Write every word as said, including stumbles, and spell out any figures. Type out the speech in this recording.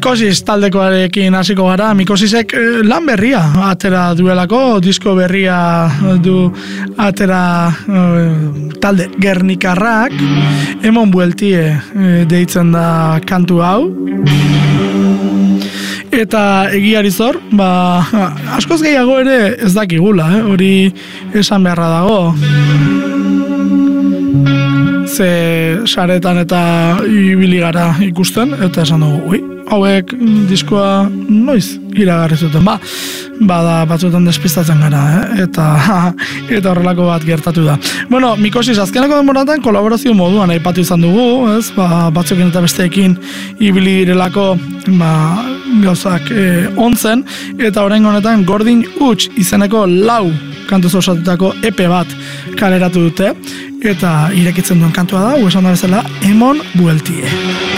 Mikosis taldekoarekin hasiko gara. Mikosisek lan berria atera duelako, disko berria du atera talde Gernikarrak, Emon Bueltie deitzen da kantu hau. Eta egiari zor, ba, askoz gehiago ere ez dakigula, eh? Hori esan beharra dago. Ze saretan eta ibili gara ikusten, eta esan dugu, ui, hauek diskoa noiz iragarri zuten, ba, bada batzuetan despistatzen gara, eh? eta, eta horrelako bat gertatu da. Bueno, Mikosis azkeneko denboratan kolaborazio moduan aipatu izan dugu, ez? Ba, batzuekin eta besteekin ibili direlako, ba, gauzak eh, ontzen, eta orain honetan Gordin Huts izeneko lau kantuz osatutako E P bat kaleratu dute, eta irekitzen duen kantua da, esan da bezala, Emon Bueltie.